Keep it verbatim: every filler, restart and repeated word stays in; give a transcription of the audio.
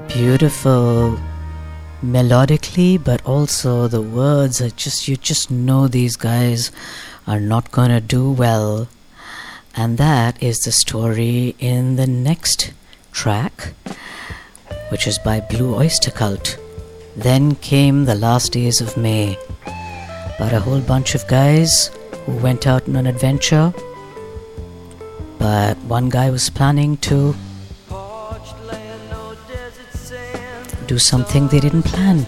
Beautiful melodically, but also the words are just, you just know these guys are not gonna do well. And that is the story in the next track, which is by Blue Oyster Cult. Then came the last days of May. About a whole bunch of guys who went out on an adventure, but one guy was planning to do something they didn't plan.